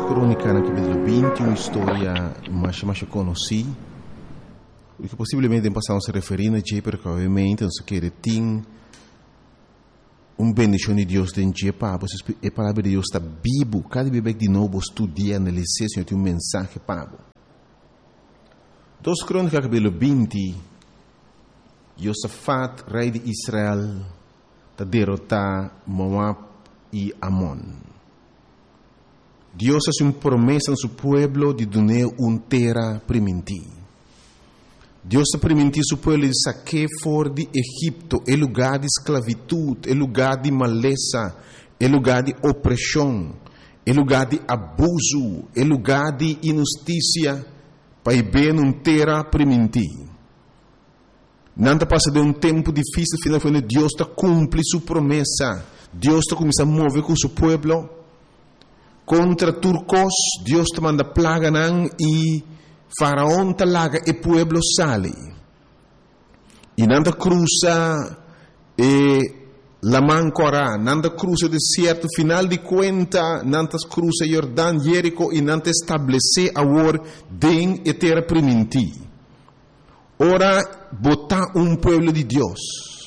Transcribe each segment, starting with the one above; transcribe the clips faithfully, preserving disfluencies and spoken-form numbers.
Crônica na capítulo vinte, uma história mais, mais conhecida, que possivelmente passamos a referir a Jay, porque obviamente nós queremos ter uma bendição de Deus dentro de Jay, a palavra de Deus está vivo, cada vez de novo estudia, analisar, Senhor, tem um mensagem para você. Dos Crônicas capítulo vinte, Josafat, rei de Israel, está derrotar Moab e Amon. Deus hace uma promessa a seu pueblo de dar uma terra primitiva. Deus ha permitido seu pueblo de sacar fora de Egipto, é lugar de esclavitud, é lugar de maleza, é lugar de opressão, é lugar de abuso, é lugar de injustiça, para ir numa terra primitiva. Nada passa de um tempo difícil, finalmente Deus está cumprindo sua promessa. Deus está começando a mover com seu pueblo. Contra turcos, Deus te manda plaga nan e faraón te laga e pueblo sale. E nanda cruza e la mancora, nanda cruza deserto, final de conta, nanda cruza Jordão, Jerico e nanda estabelece agora den e terra primitiva. Ora, botar um pueblo de Deus,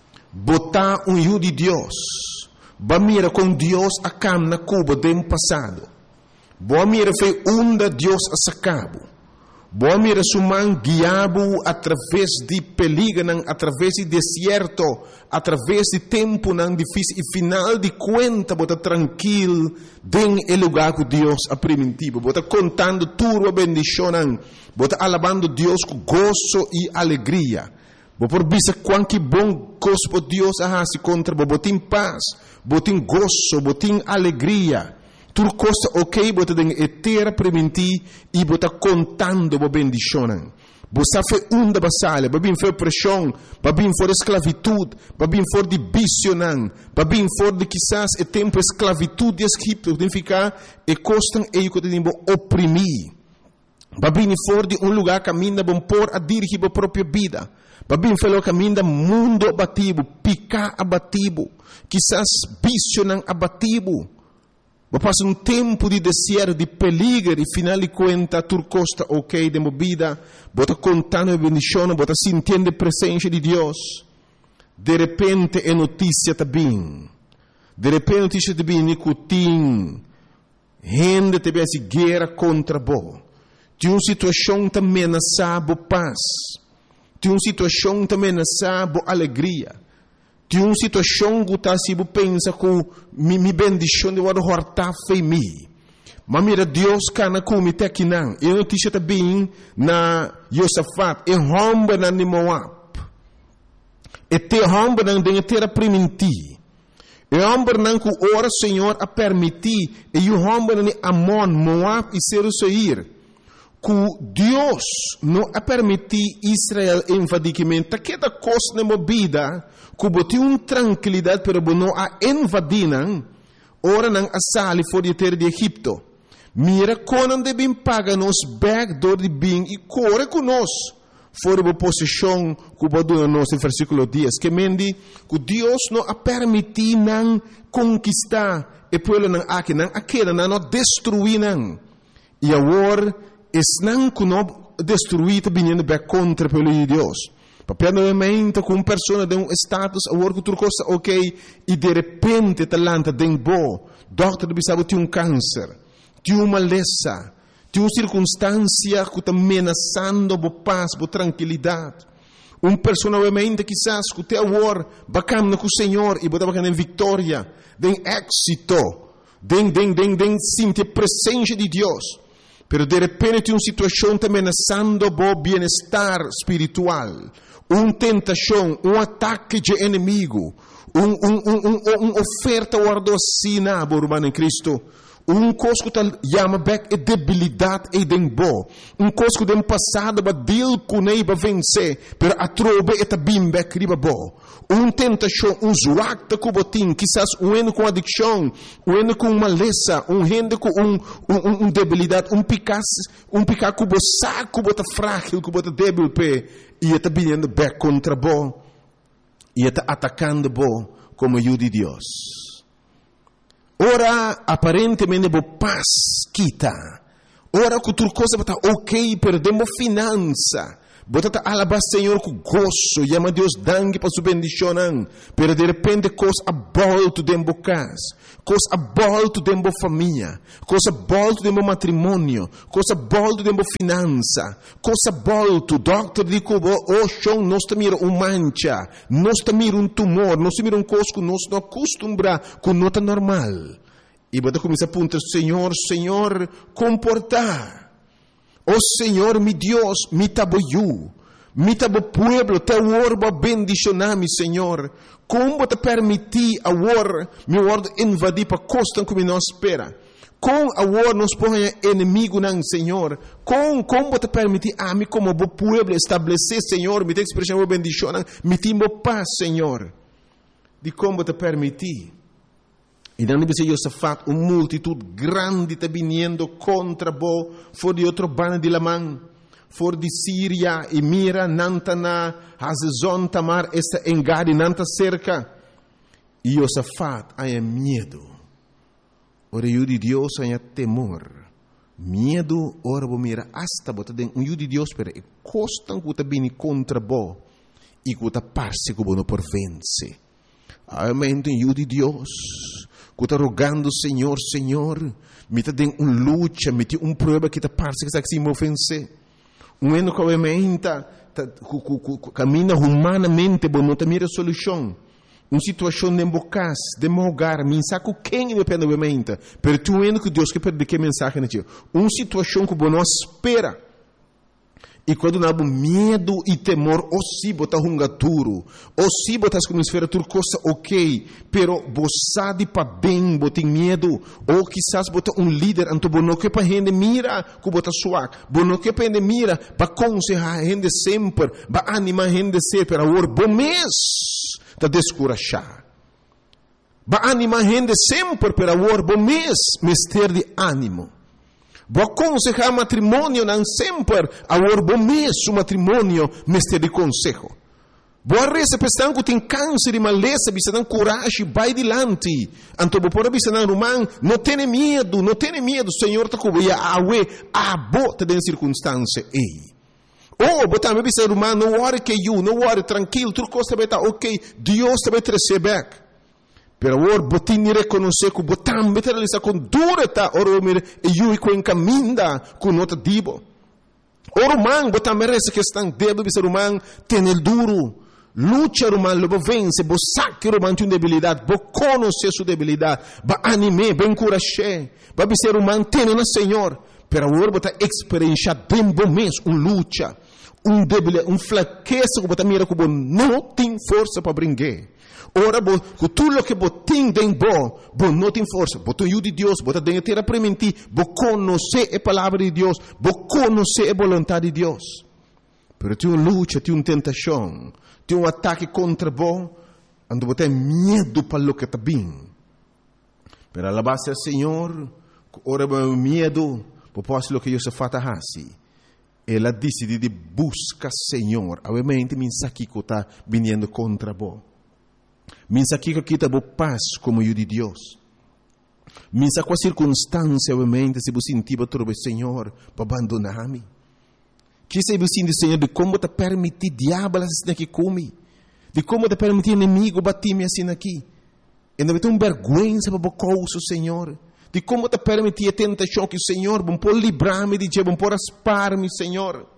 botar um yu de Deus. Ba mira com Deus a cam na Cuba do passado. Boa mira foi onda Deus a sacabo. Boa mira suman guiabo através de perigo, através de deserto, através de tempo não difícil e final de conta bota tranquilo den el lugar que Deus a primitivo. Bota contando tudo a bendição, bota alabando Deus com gozo e alegria. Bo por bisa quanto bom gosto Deus a se contra bo botin paz, botin gozo, botin alegria. Tudo costa ok, bota den etera preventi e bota contando bo bendicionan. Bo sa fe unda basale, babin fe pressão, babin for esclavitud, babin for de bicionan, babin for de quizás e tempo esclavitud de Egipto, tem ficar e costan e que tem bo oprimir. Babin for de um lugar caminha bom por a dirigir a própria vida. Babin falou caminho mundo abatido, picar abatido, quizás visionan abatido. Ba passa um tempo de deserto, de peligro, e final de conta, turcosta ok de movida, bota contando a bendição, bota sentindo a presença de Deus. De repente é notícia também. De repente notícia também, nicotim, gente também se guerra contra bo. De uma situação também ameaçada paz. De uma situação também ameaçada alegria. De uma situação que está se pensa que me me bendição de wado horta fei mi. Mas mira Deus cana como te aqui não. E notícia também na Josafat e romba na Moab. E te romba na de terra primiti. E romba na que ora Senhor a permitir e o romba na Amon, Moab e Seir. Que Deus não a permitir Israel invadicamente, que da coisa na movida, que botou uma tranquilidade para não a invadir, ora não a sair fora de terra de Egipto. Mira quando devem pagar nos backdoor de bem e corre conosco fora da posição que botou nos no versículo dez, que mendi que Deus não a permitir não conquistar e pueblo não aqui não aquela não destruir não. E agora es não que não destruir vindo bem contra o povo de Deus. Papel novamente com uma pessoa de um status, agora que tudo costa ok, e de repente talanta de um bo, doutor bisabo tem um câncer, tem uma maleza, tem uma circunstância que está ameaçando a paz, a tranquilidade. Uma pessoa novamente quizás que tem agora bacana com o Senhor e botar bacana em vitória, de êxito, de de de de sentir a presença de Deus. Pero de repente tem uma situação também ameaçando o bem-estar espiritual, uma tentação, um ataque de inimigo, uma um, um, um, um oferta guardocina, burmano em Cristo, um coisa que chama back é debilidade e dembo, um coisa que tem passado para deal com ele para vencer, pero a trobe é também back riba bo. Um tentação, um zuacta com botim, quizás um eno com adicção, um eno com maleza, um rende com um, um, um debilidade, um picar, um picar com o saco, bota frágil, com bota débil pé, e está vindo back contra bo, e está atacando bo como ajuda de Deus. Ora, aparentemente, bo paz quita. Ora, que outra coisa está ok, perdemos finança. Bota alabar Senhor com gozo, llama Deus dangue para sua bendição, pero de repente coisa abolto dentro da casa, coisa abolto dentro da família, coisa abolto dentro do matrimônio, coisa abolto dentro da finança, coisa abolto, doctor dico, oh chão, nós estamos um mancha, nós estamos um tumor, nós estamos um coisa que nós não acostumbramos com nota normal. E bota começa a apontar, Senhor, Senhor, comportar. Oh Senhor, mi Deus, mi taboyu, mi tabo pueblo, te orbo bendicionami, Senhor. Como te permitir a war, mi word invadir para costa como nós espera. Com a war nos põe inimigo não, Senhor. Com como te permitir a mim como bo pueblo estabelecer, Senhor, mi te expressão bendição, mi timbo paz, Senhor. De como te permitir. E não deve ser Josafat, uma multitud grande está vindo contra bo, for de outro bando de Lamã, for de Síria, e mira, nantana, Hazezon, Tamar, esta engade, nanta cerca. E Josafat, há medo. Ora, o de Deus, há temor. Medo, ora, bo mira, hasta bota den, um de Deus, pero e costan que está vindo contra bo, e que está parse que bo não por vence. Amém, o de Deus. Que está rogando, Senhor, Senhor, me está dando uma luta, me tem uma prova que está parece que está se me ofense. Um ano que obviamente caminha humanamente, mas não tem a solução. Uma situação de embocas, de mogar, mensagem quem depende obviamente. Mas tu ano que Deus quer perder que mensagem não tinha. Uma situação que você não espera. E quando não há medo e temor, ou se botar um gaturo, ou se botar como esfera tudo coisa ok, pero você de para bem, botar medo, ou quizás botar um líder, então não que para gente mira, que botar suave, não que para gente mira, para aconselhar a gente sempre, para animar a gente sempre, para o bom mês, para descorachar. Para animar a gente sempre, para o bom mês, mister de ânimo. Vou aconselhar matrimônio não sempre a bom mês o matrimônio mestre de consejo. Vou receber pessoas que têm câncer e maleza, bisa dan coragem, vai adiante. Então vou pôr bisa dan román, não tenha medo, não tenha medo, Senhor tá cobrindo a awe, a bota de circunstância ei. Oh, botar me bisa román, não worry que you, não worry, tranquilo, tudo coisa vai estar ok, Deus te vai te receber. Pero agora, botin ni reconhecer que botam meter realizar com dureza, ora mir e eu e com caminda com nota dibo. Ora man, botam merece que estão debo bisa román, tem el duro, luta román, lobo vence, bo saque román tem debilidade, bo conhecer sua debilidade, ba anime, ben encorajar, ba bisa román tem na Senhor. Pero agora botar experiência bem bom mês, um luta, um debilidade, um fraqueza que botar mira que bo não tem força para brincar. Ora, com tudo o que você tem dentro, você não tem força. Você tem o de Deus, você tem que ter a permitir, você conhecer a palavra de Deus, você conhecer a vontade de Deus. Mas tem uma luta, tem uma tentação, tem um ataque contra você, onde você tem medo para o que está bem. Mas a base do Senhor, ora, o medo, você pode o que Deus faz assim. Ela decide de buscar o Senhor, obviamente, mensagem que está vindo contra você. Minsa que aqui está boa paz como eu de Deus. Minsa com a circunstância, obviamente, se você sentir para o Senhor, para abandonar-me. Que se você sentir, Senhor, de como te permitir diabo assim aqui comigo. De como te permitir inimigo bater-me assim aqui. E não vai ter uma vergonha para o coisa, Senhor. De como te permitir a tentação que o Senhor, bom por livrar-me de Deus, bom por aspar-me, Senhor.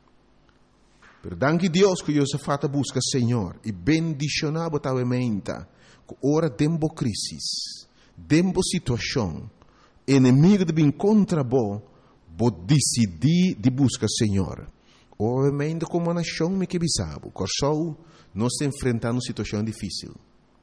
Perdão que Deus que Josafat busca Senhor e bendicionar totalmente que ora dembo crisis, dembo situação, inimigo de vir contra bo, bo decidir de buscar Senhor. Obviamente como nação me que bisabo, corso nós enfrentando uma situação difícil.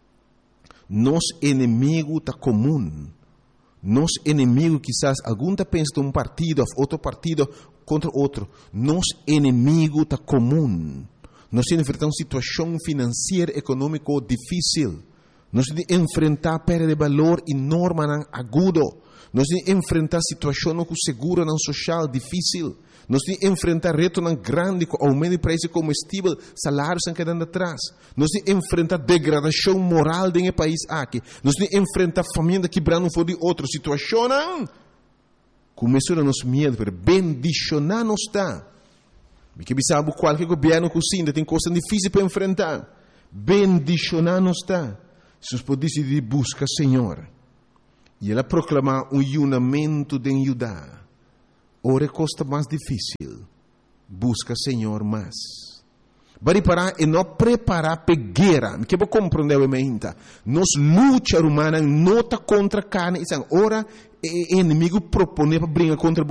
Nos inimigo tá comum. Nos inimigo quizás algum tá pensa de um partido, outro partido contra outro. Nos inimigo está comum. Nós enfrentamos uma situação financeira, econômica difícil. Nós temos de enfrentar perda de valor enorme agudo. Nós temos de enfrentar situações com seguro não social difícil. Nós temos de enfrentar retos grandes com aumento de preço de combustível, salários estão quedando atrás. Nós temos de enfrentar degradação moral dentro do país aqui. Nós temos de enfrentar família quebrando fora de outra situação. Começou a nos medo, mas bendição não está. Porque sabe qualquer governo que ainda tem coisas difíceis para enfrentar. Bendição não está. Se nós podemos decidir buscar o Senhor. E ela proclamar um unimento de ajudar. Ora é costa mais difícil. Busca o Senhor mais. Vai parar e não preparar para guerra. Que vou compreender o que Nos luta humana não está contra a carne. Ora, o inimigo propõe para brigar contra